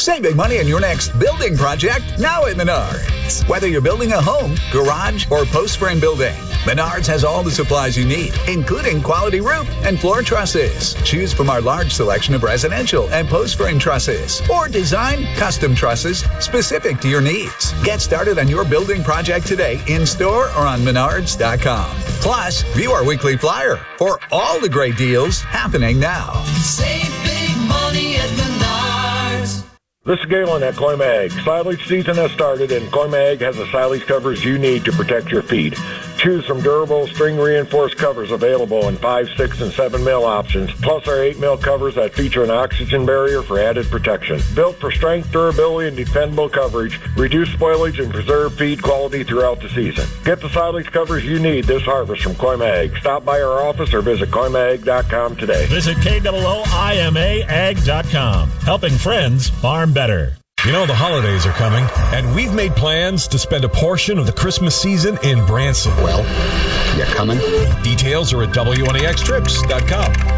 Save big money on your next building project now at Menards. Whether you're building a home, garage, or post-frame building, Menards has all the supplies you need, including quality roof and floor trusses. Choose from our large selection of residential and post-frame trusses, or design custom trusses specific to your needs. Get started on your building project today in-store or on Menards.com. Plus, view our weekly flyer for all the great deals happening now. Save big money at Menards. This is Galen at Coy Mag. Silage season has started, and Coy Mag has the silage covers you need to protect your feed. Choose from durable, string-reinforced covers available in 5, 6, and 7 mil options, plus our 8 mil covers that feature an oxygen barrier for added protection. Built for strength, durability, and dependable coverage, reduce spoilage, and preserve feed quality throughout the season. Get the silage covers you need this harvest from Coy Mag. Stop by our office or visit CoyMag.com today. Visit KOOIMAAg.com. Helping friends farm better. You know, the holidays are coming, and we've made plans to spend a portion of the Christmas season in Branson. Well, you coming? Details are at WNEXtrips.com.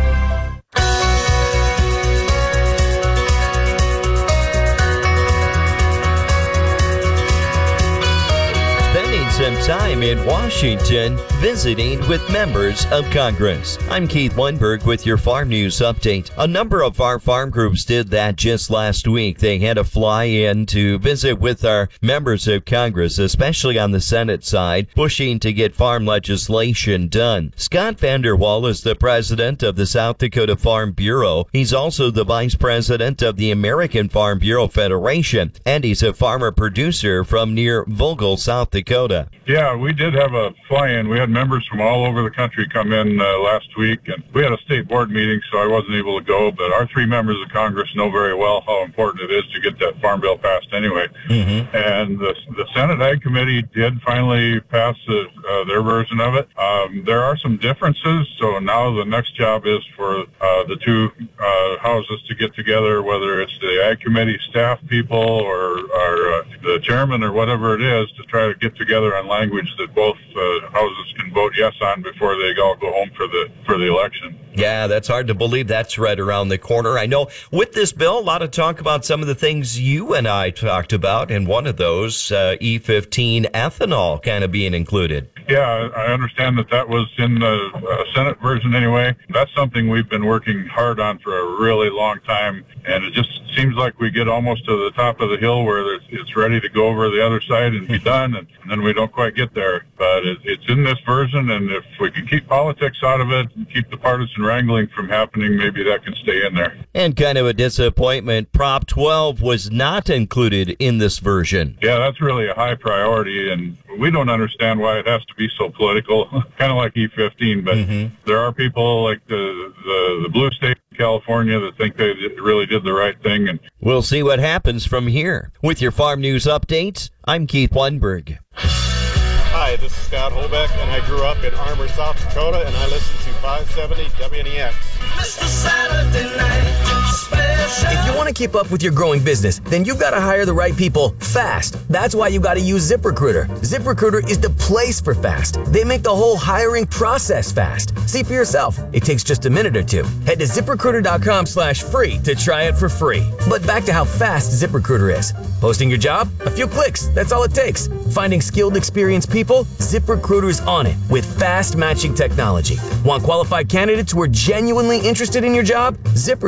Some time in Washington visiting with members of Congress. I'm Keith Lundberg with your Farm News Update. A number of our farm groups did that just last week. They had to fly in to visit with our members of Congress, especially on the Senate side, pushing to get farm legislation done. Scott Vanderwall is the president of the South Dakota Farm Bureau. He's also the vice president of the American Farm Bureau Federation, and he's a farmer producer from near Vogel, South Dakota. Yeah, we did have a fly-in. We had members from all over the country come in last week, and we had a state board meeting, so I wasn't able to go, but our 3 members of Congress know very well how important it is to get that farm bill passed anyway. Mm-hmm. And the Senate Ag Committee did finally pass their version of it. There are some differences, so now the next job is for the 2 houses to get together, whether it's the Ag Committee staff people or the chairman or whatever it is, to try to get together on language that both houses can vote yes on before they all go home for the election. Yeah, that's hard to believe that's right around the corner. I know with this bill, a lot of talk about some of the things you and I talked about, and one of those, E15 ethanol kind of being included. Yeah, I understand that was in the Senate version anyway. That's something we've been working hard on for a really long time, and it just seems like we get almost to the top of the hill where it's ready to go over the other side and be done, and then we don't quite get there. But it's in this version, and if we can keep politics out of it and keep the partisan wrangling from happening, maybe that can stay in there. And kind of a disappointment, Prop 12 was not included in this version. Yeah, that's really a high priority, and we don't understand why it has to be so political, kind of like E15, but there are people like the blue state of California that think they really did the right thing. And we'll see what happens from here. With your Farm News Updates, I'm Keith Lundberg. Hi, this is Scott Holbeck, and I grew up in Armour, South Dakota, and I listen to 570 WNEX. Mr. Saturday Night Special. If you want to keep up with your growing business, then you've got to hire the right people fast. That's why you got to use ZipRecruiter. ZipRecruiter is the place for fast. They make the whole hiring process fast. See for yourself. It takes just a minute or 2. Head to ZipRecruiter.com/free to try it for free. But back to how fast ZipRecruiter is. Posting your job? A few clicks. That's all it takes. Finding skilled, experienced people? ZipRecruiter's on it with fast matching technology. Want qualified candidates who are genuinely interested in your job? ZipRecruiter